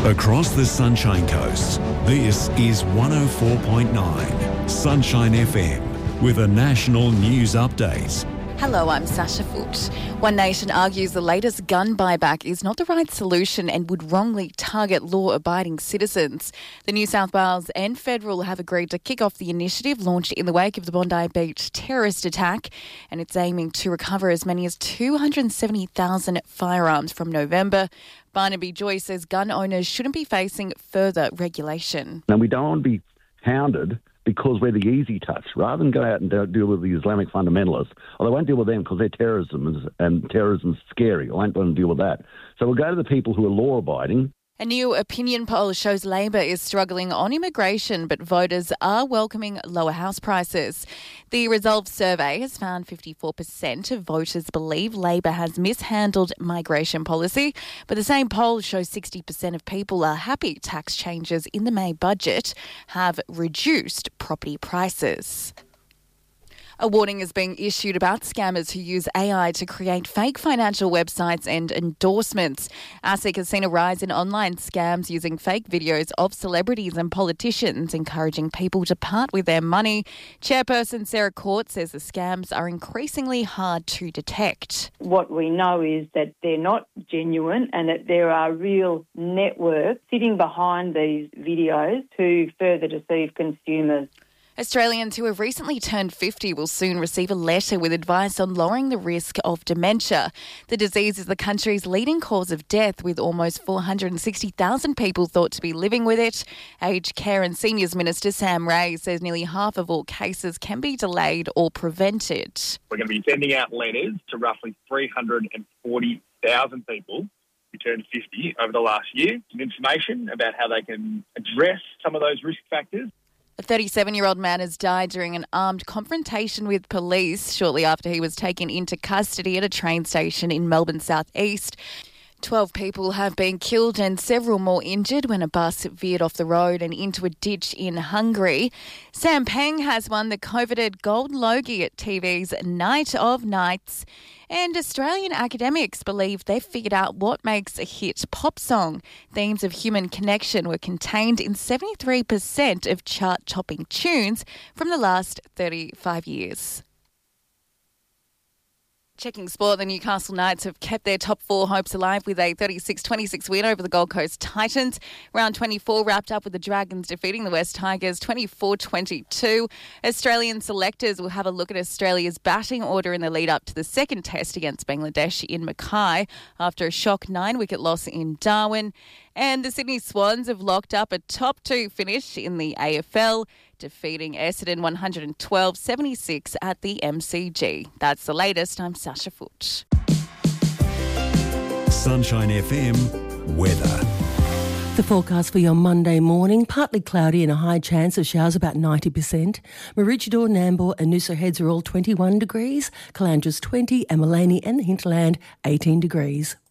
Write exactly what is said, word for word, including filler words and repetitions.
Across the Sunshine Coast, this is one oh four point nine Sunshine F M with a national news update. Hello, I'm Sasha Foote. One Nation argues the latest gun buyback is not the right solution and would wrongly target law-abiding citizens. The New South Wales and Federal have agreed to kick off the initiative launched in the wake of the Bondi Beach terrorist attack, and it's aiming to recover as many as two hundred seventy thousand firearms from November. Barnaby Joy says gun owners shouldn't be facing further regulation. And we don't want to be hounded because we're the easy touch, rather than go out and deal with the Islamic fundamentalists. Well, they won't deal with them because their terrorism is, and terrorism is scary. I won't want to deal with that. So we'll go to the people who are law-abiding. A new opinion poll shows Labor is struggling on immigration, but voters are welcoming lower house prices. The Resolve survey has found fifty-four percent of voters believe Labor has mishandled migration policy, but the same poll shows sixty percent of people are happy tax changes in the May budget have reduced property prices. A warning is being issued about scammers who use A I to create fake financial websites and endorsements. ASIC has seen a rise in online scams using fake videos of celebrities and politicians, encouraging people to part with their money. Chairperson Sarah Court says the scams are increasingly hard to detect. What we know is that they're not genuine and that there are real networks sitting behind these videos to further deceive consumers. Australians who have recently turned fifty will soon receive a letter with advice on lowering the risk of dementia. The disease is the country's leading cause of death, with almost four hundred sixty thousand people thought to be living with it. Aged Care and Seniors Minister Sam Ray says nearly half of all cases can be delayed or prevented. We're going to be sending out letters to roughly three hundred forty thousand people who turned fifty over the last year, some information about how they can address some of those risk factors. A thirty-seven-year-old man has died during an armed confrontation with police shortly after he was taken into custody at a train station in Melbourne South East. Twelve people have been killed and several more injured when a bus veered off the road and into a ditch in Hungary. Sam Pang has won the coveted Gold Logie at T V's Night of Nights. And Australian academics believe they've figured out what makes a hit pop song. Themes of human connection were contained in seventy-three percent of chart-topping tunes from the last thirty-five years. Checking sport, the Newcastle Knights have kept their top four hopes alive with a thirty-six twenty-six win over the Gold Coast Titans. Round twenty-four wrapped up with the Dragons defeating the West Tigers twenty-four twenty-two. Australian selectors will have a look at Australia's batting order in the lead-up to the second test against Bangladesh in Mackay after a shock nine-wicket loss in Darwin. And the Sydney Swans have locked up a top two finish in the A F L, defeating Essendon one twelve seventy-six at the M C G. That's the latest. I'm Sasha Foote. Sunshine F M weather. The forecast for your Monday morning, partly cloudy and a high chance of showers, about ninety percent. Maroochydore, Nambour and Noosa Heads are all twenty-one degrees. Calandra's twenty and Maleny and the Hinterland eighteen degrees.